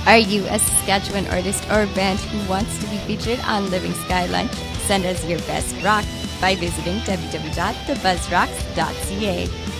Are you a Saskatchewan artist or band who wants to be featured on Living Skyline? Send us your best rock by visiting www.thebuzzrocks.ca.